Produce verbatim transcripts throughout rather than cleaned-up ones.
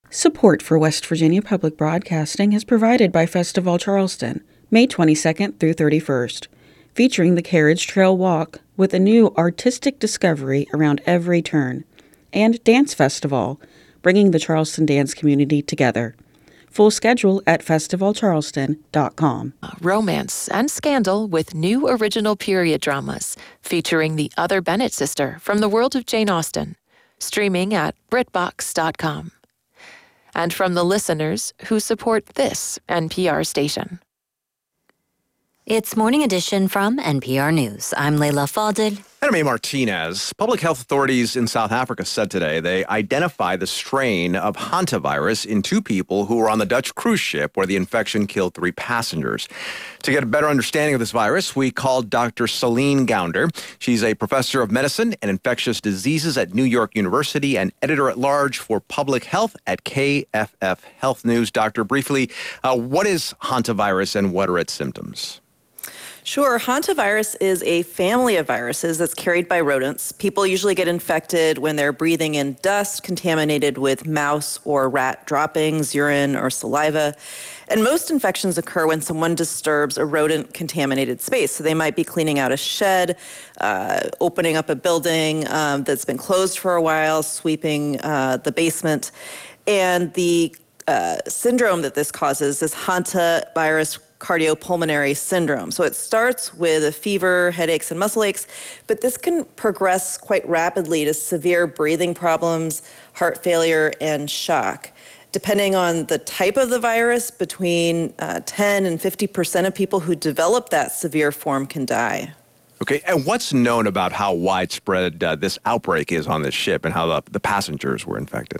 Support for West Virginia Public Broadcasting is provided by Festival Charleston, May twenty-second through thirty-first, featuring the Carriage Trail Walk with a new artistic discovery around every turn, and Dance Festival, bringing the Charleston dance community together. Full schedule at festival charleston dot com. Romance and scandal with new original period dramas featuring the other Bennett sister from the world of Jane Austen. Streaming at brit box dot com. And from the listeners who support this N P R station. It's Morning Edition from N P R News. I'm Leila Fadel. And I'm A. Martinez. Public health authorities in South Africa said today they identified the strain of hantavirus in two people who were on the Dutch cruise ship where the infection killed three passengers. To get a better understanding of this virus, we called Doctor Celine Gounder. She's a professor of medicine and infectious diseases at New York University and editor-at-large for public health at K F F Health News. Doctor, briefly, uh, what is hantavirus and what are its symptoms? Sure. Hantavirus is a family of viruses that's carried by rodents. People usually get infected when they're breathing in dust contaminated with mouse or rat droppings, urine, or saliva. And most infections occur when someone disturbs a rodent-contaminated space. So they might be cleaning out a shed, uh, opening up a building um, that's been closed for a while, sweeping uh, the basement. And the uh, syndrome that this causes is hantavirus cardiopulmonary syndrome. So it starts with a fever, headaches, and muscle aches, but this can progress quite rapidly to severe breathing problems, heart failure, and shock. Depending on the type of the virus, between uh, ten and fifty percent of people who develop that severe form can die. Okay, and what's known about how widespread uh, this outbreak is on this ship and how the, the passengers were infected?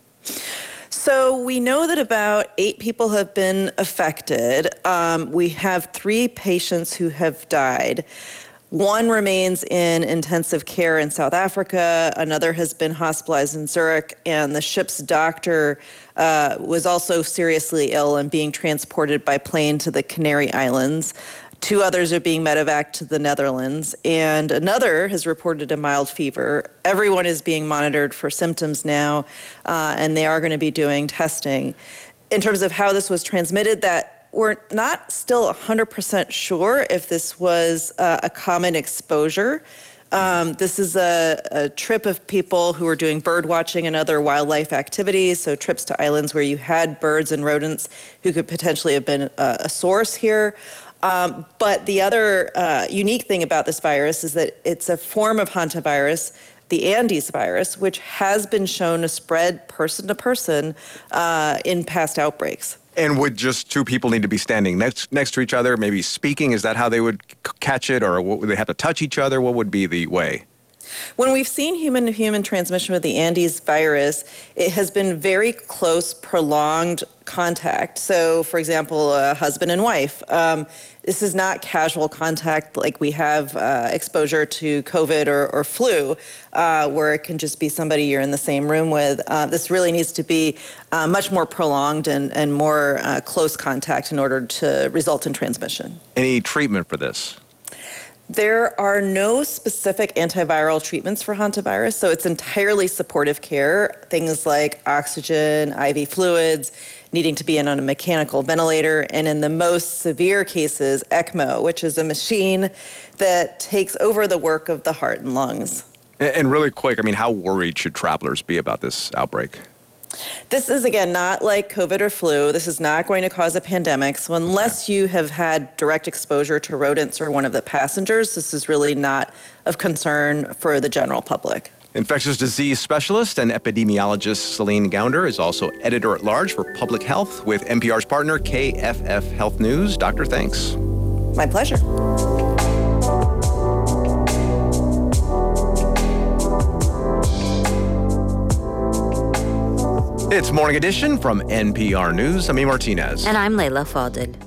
So we know that about eight people have been affected. Um, we have three patients who have died. One remains in intensive care in South Africa. Another has been hospitalized in Zurich. And the ship's doctor uh, was also seriously ill and being transported by plane to the Canary Islands. Two others are being medevaced to the Netherlands, and another has reported a mild fever. Everyone is being monitored for symptoms now, uh, and they are going to be doing testing. In terms of how this was transmitted, that we're not still one hundred percent sure if this was uh, a common exposure. Um, this is a, a trip of people who are doing bird watching and other wildlife activities, so trips to islands where you had birds and rodents who could potentially have been a, a source here. Um, but the other uh, unique thing about this virus is that it's a form of hantavirus, the Andes virus, which has been shown to spread person to person uh, in past outbreaks. And would just two people need to be standing next next to each other, maybe speaking? Is that how they would c- catch it, or would they have to touch each other? What would be the way? When we've seen human-to-human transmission with the Andes virus, it has been very close, prolonged contact. So, for example, a husband and wife. Um, this is not casual contact like we have uh, exposure to COVID or, or flu, uh, where it can just be somebody you're in the same room with. Uh, this really needs to be uh, much more prolonged and, and more uh, close contact in order to result in transmission. Any treatment for this? There are no specific antiviral treatments for hantavirus, so it's entirely supportive care. Things like oxygen, I V fluids, needing to be in on a mechanical ventilator, and in the most severe cases, ECMO, which is a machine that takes over the work of the heart and lungs. And really quick, I mean, how worried should travelers be about this outbreak? This is, again, not like COVID or flu. This is not going to cause a pandemic. So unless you have had direct exposure to rodents or one of the passengers, this is really not of concern for the general public. Infectious disease specialist and epidemiologist Celine Gounder is also editor-at-large for public health with N P R's partner, K F F Health News. Doctor, thanks. My pleasure. It's Morning Edition from N P R News. I'm A. Martinez. And I'm Leila Fadel.